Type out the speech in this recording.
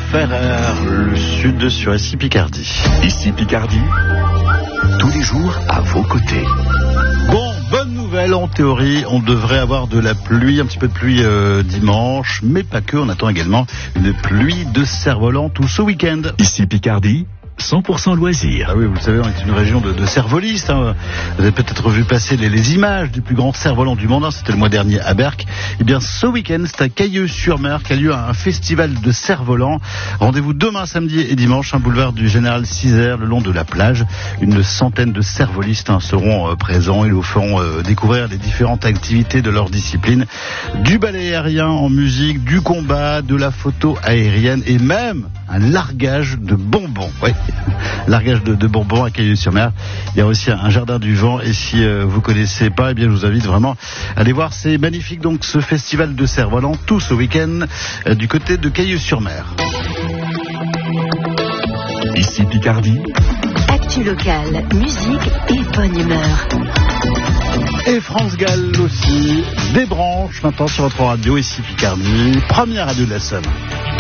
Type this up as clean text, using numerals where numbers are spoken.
Ferrer, le sud sur ici Picardie. Ici Picardie, tous les jours à vos côtés. Bon, bonne nouvelle, en théorie, on devrait avoir de la pluie, un petit peu de pluie dimanche, mais pas que, on attend également une pluie de cerf-volant tout ce week-end. Ici Picardie, 100% loisirs. Ah oui, vous le savez, on est une région de cerf-volistes. Hein. Vous avez peut-être vu passer les images du plus grand cerf-volant du monde. Hein. C'était le mois dernier à Berck. Eh bien, ce week-end, c'est à Cailleux-sur-Mer qu'a lieu un festival de cerf-volants. Rendez-vous demain, samedi et dimanche, un boulevard du Général Cizer, le long de la plage. Une centaine de cerf-volistes seront présents. Ils vous feront découvrir les différentes activités de leur discipline. Du ballet aérien en musique, du combat, de la photo aérienne et même un largage de bonbons. Oui. Largage de bonbons à Cailleux-sur-Mer. Il y a aussi un jardin du vent et si vous connaissez pas, eh bien je vous invite vraiment à aller voir. C'est magnifique donc ce festival de cerf-volant tout ce week-end du côté de Cailleux-sur-Mer. Ici Picardie. Actu locale, musique et bonne humeur. Et France Gall aussi, des branches maintenant sur votre radio ici Picardie, première radio de la Somme.